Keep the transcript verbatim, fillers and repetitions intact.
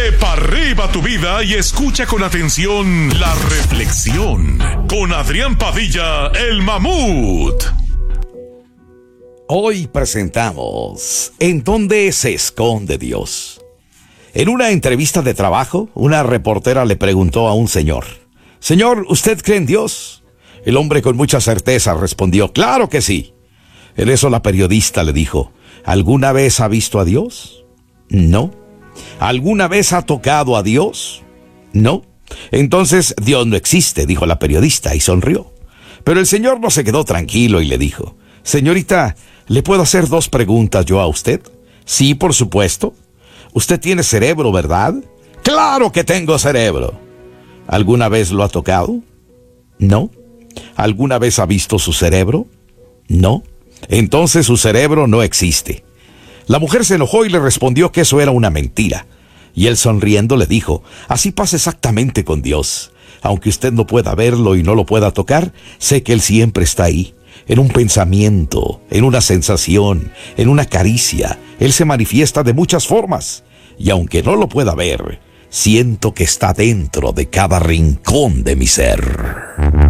Dale pa' arriba tu vida y escucha con atención la reflexión con Adrián Padilla, el mamut. Hoy presentamos ¿En dónde se esconde Dios? En una entrevista de trabajo, una reportera le preguntó a un señor: Señor, ¿usted cree en Dios? El hombre con mucha certeza respondió: claro que sí. En eso la periodista le dijo: ¿alguna vez ha visto a Dios? No. ¿Alguna vez ha tocado a Dios? No. Entonces Dios no existe, dijo la periodista y sonrió. Pero el señor no se quedó tranquilo y le dijo: señorita, ¿le puedo hacer dos preguntas yo a usted? Sí, por supuesto. Usted tiene cerebro, ¿verdad? ¡Claro que tengo cerebro! ¿Alguna vez lo ha tocado? No. ¿Alguna vez ha visto su cerebro? No. Entonces su cerebro no existe. La mujer se enojó y le respondió que eso era una mentira. Y él sonriendo le dijo: así pasa exactamente con Dios. Aunque usted no pueda verlo y no lo pueda tocar, sé que Él siempre está ahí. En un pensamiento, en una sensación, en una caricia. Él se manifiesta de muchas formas. Y aunque no lo pueda ver, siento que está dentro de cada rincón de mi ser.